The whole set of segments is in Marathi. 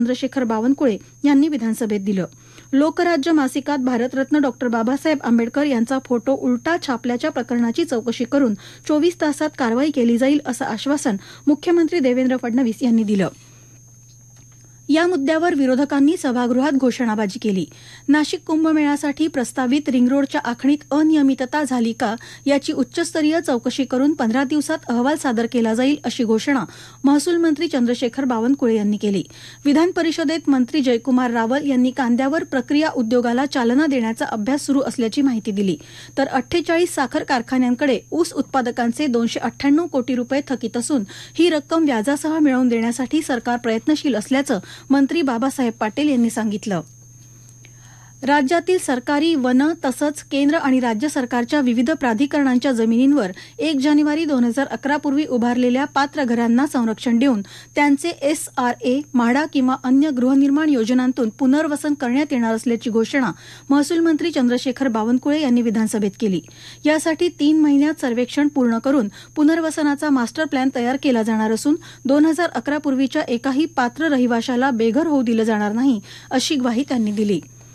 चंद्रशेखर बावनकुळे यांनी विधानसभेत दिलं. लोकराज्य मासिकात भारतरत्न डॉ. बाबासाहेब आंबेडकर यांचा फोटो उलटा छापल्याच्या प्रकरणाची चौकशी करून 24 तासात कारवाई केली जाईल असं आश्वासन मुख्यमंत्री देवेंद्र फडणवीस यांनी दिलं. या मुद्द्यावर विरोधकांनी सभागृहात घोषणाबाजी केली. नाशिक कुंभमेळ्यासाठी प्रस्तावित रिंगरोडच्या आखणीत अनियमितता झाली का याची उच्चस्तरीय चौकशी करून 15 दिवसात अहवाल सादर केला जाईल अशी घोषणा महसूल मंत्री चंद्रशेखर बावनकुळे यांनी केली. विधान परिषदेत मंत्री जयकुमार रावल यांनी कांद्यावर प्रक्रिया उद्योगाला चालना देण्याचा अभ्यास सुरू असल्याची माहिती दिली. तर 48 साखर कारखान्यांकडे ऊस उत्पादकांचे 298 कोटी रुपये थकीत असून ही रक्कम व्याजासह मिळवून देण्यासाठी सरकार प्रयत्नशील असल्याचं मंत्री बाबासाहेब पाटील यांनी सांगितलं. राज्यातील सरकारी वन तसंच केंद्र आणि राज्य सरकारच्या विविध प्राधिकरणांच्या जमिनींवर 1 जानेवारी 2011 पूर्वी उभारलेल्या पात्र घरांना संरक्षण देऊन त्यांचे SRA, म्हाडा किंवा अन्य गृहनिर्माण योजनांतून पुनर्वसन करण्यात येणार असल्याची घोषणा महसूल मंत्री चंद्रशेखर बावनकुळे यांनी विधानसभेत केली. यासाठी 3 महिन्यात सर्वेक्षण पूर्ण करून पुनर्वसनाचा मास्टर प्लॅन तयार केला जाणार असून 2011 पूर्वीच्या एकाही पात्र रहिवाशाला बेघर होऊ दिलं जाणार नाही अशी ग्वाही त्यांनी दिली.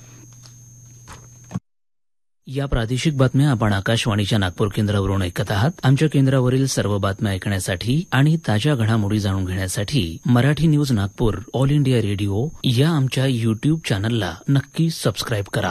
या प्रादेशिक बातम्या आपण आकाशवाणीच्या नागपूर केंद्रावरून ऐकत आहात. आमच्या केंद्रावरील सर्व बातम्या ऐकण्यासाठी आणि ताज्या घडामोडी जाणून घेण्यासाठी Marathi news Nagpur all India radio या आमच्या युट्यूब चॅनलला नक्की सबस्क्राईब करा.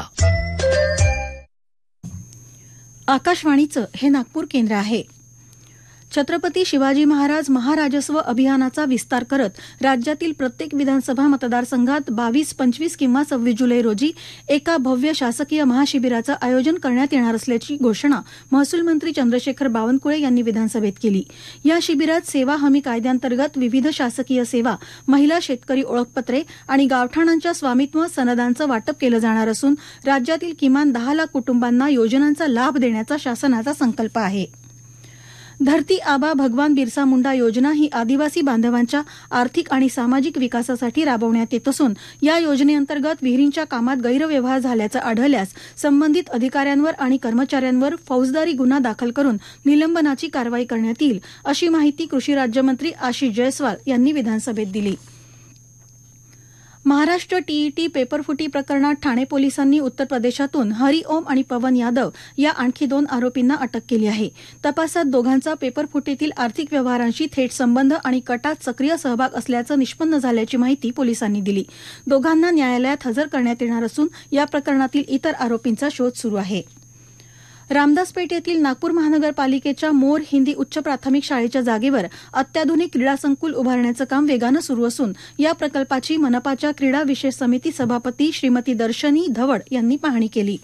आकाशवाणीचं हे नागपूर केंद्र आहे. छत्रपती शिवाजी महाराज महाराजस्व अभियानाचा विस्तार करत राज्यातील प्रत्येक विधानसभा मतदारसंघात 22, 25 किंवा 26 जुलै रोजी एका भव्य शासकीय महाशिबिराचं आयोजन करण्यात येणार असल्याची घोषणा महसूल मंत्री चंद्रशेखर बावनकुळे यांनी विधानसभेत केली. या शिबिरात सेवा हमी कायद्याअंतर्गत विविध शासकीय सेवा, महिला शेतकरी ओळखपत्रे आणि गावठाणांच्या स्वामित्व सनदांचं वाटप केलं जाणार असून राज्यातील किमान 10 लाख कुटुंबांना योजनांचा लाभ देण्याचा शासनाचा संकल्प आहे. धरती आबा भगवान बिरसा मुंडा योजना ही आदिवासी बांधवांच्या आर्थिक आणि सामाजिक विकासासाठी राबवण्यात येत असून या योजनेअंतर्गत विहिरींच्या कामात गैरव्यवहार झाल्याचं आढळल्यास संबंधित अधिकाऱ्यांवर आणि कर्मचाऱ्यांवर फौजदारी गुन्हा दाखल करून निलंबनाची कारवाई करण्यात येईल अशी माहिती कृषी राज्यमंत्री आशिष जयस्वाल यांनी विधानसभेत दिली. महाराष्ट्र टीईटी पेपरफुटी प्रकरणात ठाणे पोलिसांनी उत्तर प्रदेशातून हरिओम आणि पवन यादव या आणखी 2 आरोपींना अटक केली आहे. तपासात दोघांचा पेपरफुटीतील आर्थिक व्यवहारांशी थेट संबंध आणि कटात सक्रिय सहभाग असल्याचं निष्पन्न झाल्याची माहिती पोलिसांनी दिली. दोघांना न्यायालयात हजर करण्यात येणार असून या प्रकरणातील इतर आरोपींचा शोध सुरू आहे. रामदासपेठ येथील नागपूर महानगरपालिकेच्या मोर हिंदी उच्च प्राथमिक शाळेच्या जागेवर अत्याधुनिक क्रीडा संकुल उभारण्याचं काम वेगानं सुरू असून या प्रकल्पाची मनपाच्या क्रीडा विशेष समिती सभापती श्रीमती दर्शनी धवड यांनी पाहणी केली.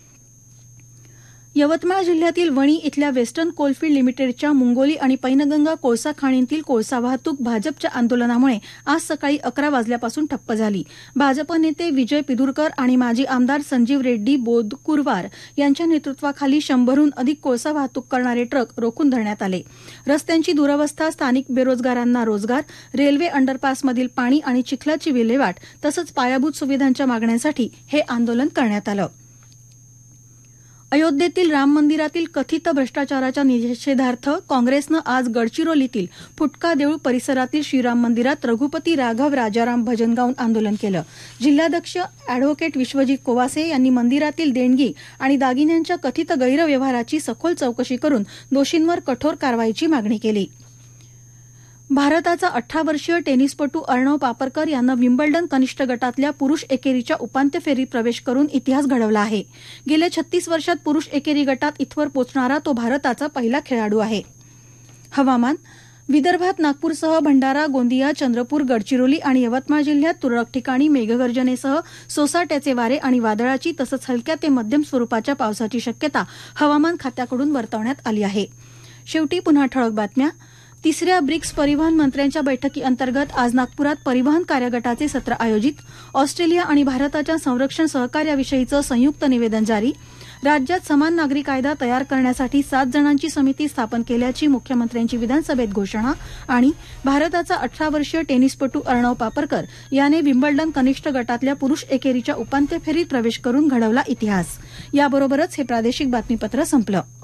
यवतमाळ जिल्ह्यातील वणी इथल्या वेस्टर्न कोलफील्ड लिमिटेडच्या मुंगोली आणि पैनगंगा कोळसा खाणींतील कोळसा वाहतूक भाजपच्या आंदोलनामुळे आज सकाळी 11 वाजल्यापासून ठप्प झाली. भाजप नेते विजय पिदुरकर आणि माजी आमदार संजीव रेड्डी बोदकुरवार यांच्या नेतृत्वाखाली 100हून अधिक कोळसा वाहतूक करणारे ट्रक रोखून धरण्यात आले. रस्त्यांची दुरवस्था, स्थानिक बेरोजगारांना रोजगार, रेल्वे अंडरपासमधील पाणी आणि चिखलाची विल्हेवाट तसंच पायाभूत सुविधांच्या मागण्यांसाठी हे आंदोलन करण्यात आलं. अयोध्येतील राम मंदिरातील कथित भ्रष्टाचाराच्या निषेधार्थ काँग्रेसनं आज गडचिरोलीतील फुटका देऊळ परिसरातील श्रीराम मंदिरात रघुपती राघव राजाराम भजन गाऊन आंदोलन केलं. जिल्हाध्यक्ष अॅडव्होकेट विश्वजित कोवासे यांनी मंदिरातील देणगी आणि दागिन्यांच्या कथित गैरव्यवहाराची सखोल चौकशी करून दोषींवर कठोर कारवाईची मागणी केली. भारताचा 18 वर्षीय टेनिसपटू अर्णव पापरकर यानं विम्बल्डन कनिष्ठ गटातल्या पुरुष एकेरीच्या उपांत्य फेरीत प्रवेश करून इतिहास घडवला आहे. गेल्या 36 वर्षात पुरुष एकेरी गटात इथवर पोचणारा तो भारताचा पहिला खेळाडू आहे. हवामान. विदर्भात नागपूरसह भंडारा, गोंदिया, चंद्रपूर, गडचिरोली आणि यवतमाळ जिल्ह्यात तुरळक ठिकाणी मेघगर्जनेसह सोसाट्याचे वारे आणि वादळाची तसंच हलक्या ते मध्यम स्वरूपाच्या पावसाची शक्यता हवामान खात्याकडून वर्तवण्यात आली आहे. शेवटी पुन्हा ठळक बातम्या. 3ऱ्या ब्रिक्स परिवहन मंत्र्यांच्या बैठकीअंतर्गत आज नागपुरात परिवहन कार्यगटाचे सत्र आयोजित. ऑस्ट्रेलिया आणि भारताच्या संरक्षण सहकार्याविषयीचं संयुक्त निवेदन जारी. राज्यात समान नागरी कायदा तयार करण्यासाठी 7 जणांची समिती स्थापन केल्याची मुख्यमंत्र्यांची विधानसभेत घोषणा. आणि भारताचा 18 वर्षीय टेनिसपटू अर्णव पापरकर याने विम्बल्डन कनिष्ठ गटातल्या पुरुष एकेरीच्या उपांत्य फेरीत प्रवेश करून घडवला इतिहास. याबरोबरच हे प्रादेशिक बातमीपत्र संपलं.